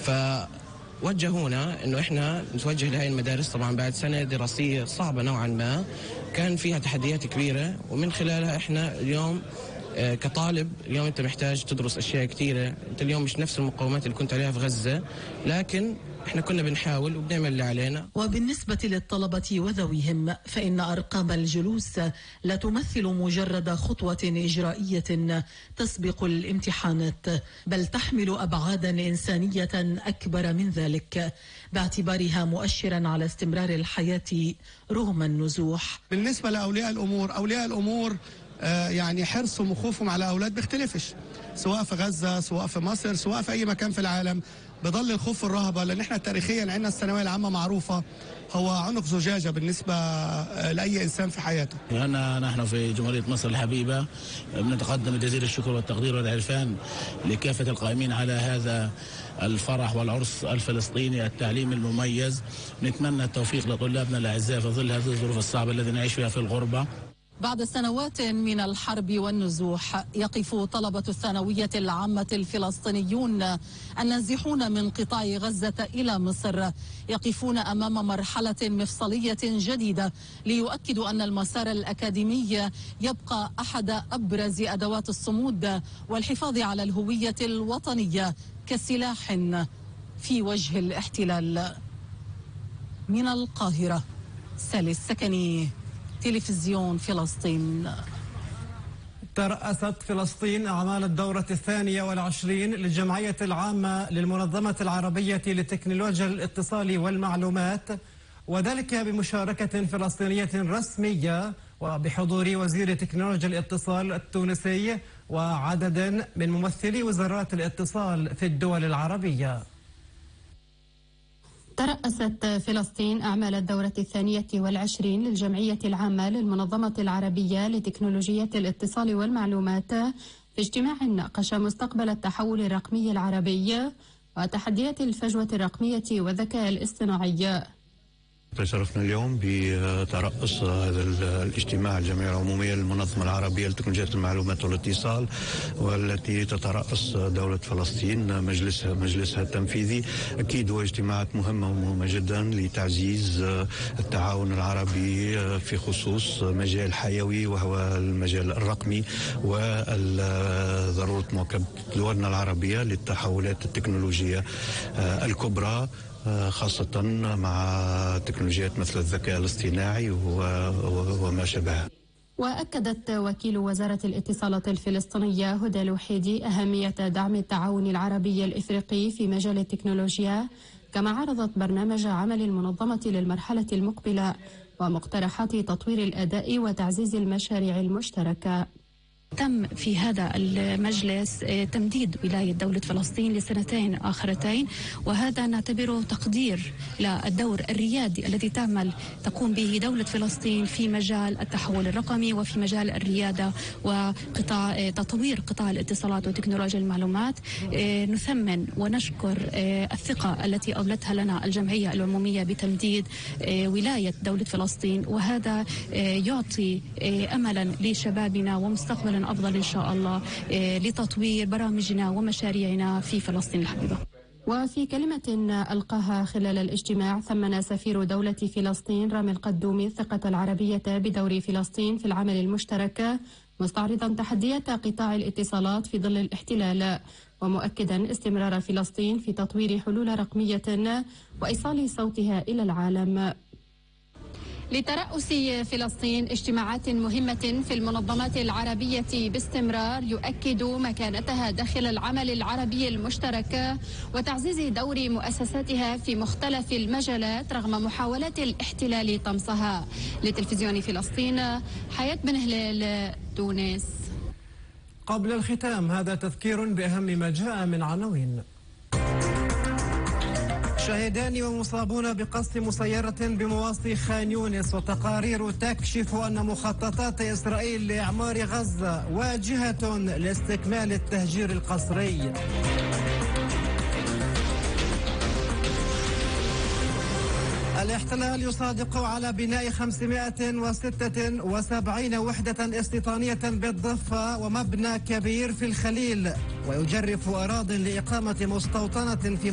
وجهونا انه احنا نتوجه لهي المدارس طبعا بعد سنه دراسيه صعبه نوعا ما، كان فيها تحديات كبيره، ومن خلالها احنا اليوم كطالب اليوم انت محتاج تدرس اشياء كثيره، انت اليوم مش نفس المقومات اللي كنت عليها في غزه، لكن احنا كنا بنحاول وبنعمل اللي علينا. وبالنسبة للطلبة وذويهم فإن أرقام الجلوس لا تمثل مجرد خطوة إجرائية تسبق الامتحانات، بل تحمل أبعادا إنسانية أكبر من ذلك، باعتبارها مؤشرا على استمرار الحياة رغم النزوح. بالنسبة لأولياء الأمور يعني حرصهم وخوفهم على أولاد بيختلفش، سواء في غزة، سواء في مصر، سواء في أي مكان في العالم، بضل الخوف والرهبة، لأن احنا تاريخيا عندنا الثانوية العامة معروفة هو عنق زجاجة بالنسبة لأي إنسان في حياته. نحن في جمهورية مصر الحبيبة بنتقدم بجزيل الشكر والتقدير والعرفان لكافة القائمين على هذا الفرح والعرس الفلسطيني التعليمي المميز. نتمنى التوفيق لطلابنا الأعزاء في ظل هذه الظروف الصعبة التي نعيش فيها في الغربة. بعد سنوات من الحرب والنزوح يقف طلبة الثانوية العامة الفلسطينيون النازحون من قطاع غزة إلى مصر يقفون أمام مرحلة مفصلية جديدة ليؤكدوا أن المسار الأكاديمي يبقى أحد أبرز أدوات الصمود والحفاظ على الهوية الوطنية كسلاح في وجه الاحتلال. من القاهرة، سالي السكني، تلفزيون فلسطين. ترأست فلسطين أعمال الدورة 22 للجمعية العامة للمنظمة العربية لتكنولوجيا الاتصال والمعلومات، وذلك بمشاركة فلسطينية رسمية وبحضور وزير تكنولوجيا الاتصال التونسي وعدد من ممثلي وزارات الاتصال في الدول العربية. ترأست فلسطين أعمال الدورة 22 للجمعية العامة للمنظمة العربية لتكنولوجيا الاتصال والمعلومات في اجتماع ناقش مستقبل التحول الرقمي العربي وتحديات الفجوة الرقمية والذكاء الاصطناعي. تشرفنا اليوم بترأس هذا الاجتماع الجمعية العمومية للمنظمة العربية لتكنولوجيا المعلومات والاتصال، والتي تترأس دولة فلسطين مجلسها التنفيذي. أكيد هو اجتماعات مهمة ومهمة جدا لتعزيز التعاون العربي في خصوص مجال حيوي وهو المجال الرقمي، وضرورة مواكبة دولنا العربية للتحولات التكنولوجية الكبرى، خاصة مع تكنولوجيات مثل الذكاء الاصطناعي وما شابه. وأكدت وكيل وزارة الاتصالات الفلسطينية هدى الوحيدي أهمية دعم التعاون العربي الإفريقي في مجال التكنولوجيا، كما عرضت برنامج عمل المنظمة للمرحلة المقبلة ومقترحات تطوير الأداء وتعزيز المشاريع المشتركة. تم في هذا المجلس تمديد ولاية دولة فلسطين لسنتين آخرتين، وهذا نعتبره تقدير للدور الريادي الذي تقوم به دولة فلسطين في مجال التحول الرقمي وفي مجال الريادة وقطاع تطوير قطاع الاتصالات وتكنولوجيا المعلومات. نثمن ونشكر الثقة التي أولتها لنا الجمعية العمومية بتمديد ولاية دولة فلسطين، وهذا يعطي أملا لشبابنا ومستقبلا أفضل إن شاء الله لتطوير برامجنا ومشاريعنا في فلسطين الحبيبة. وفي كلمة ألقاها خلال الاجتماع، ثمن سفير دولة فلسطين رامي القدومي الثقة العربية بدور فلسطين في العمل المشترك، مستعرضا تحديات قطاع الاتصالات في ظل الاحتلال، ومؤكدا استمرار فلسطين في تطوير حلول رقمية وإيصال صوتها إلى العالم. لترأس فلسطين اجتماعات مهمة في المنظمات العربية باستمرار يؤكد مكانتها داخل العمل العربي المشترك وتعزيز دور مؤسساتها في مختلف المجالات رغم محاولات الاحتلال طمسها. لتلفزيون فلسطين، حياة بن هلال، تونس. قبل الختام هذا تذكير بأهم ما جاء من عناوين. شاهدان ومصابون بقصف مسيرة بمواصي خان يونس، وتقارير تكشف أن مخططات إسرائيل لإعمار غزة واجهة لاستكمال التهجير القسري. الاحتلال يصادق على بناء 576 وحدة استيطانية بالضفة ومبنى كبير في الخليل، ويجرف أراضٍ لإقامة مستوطنة في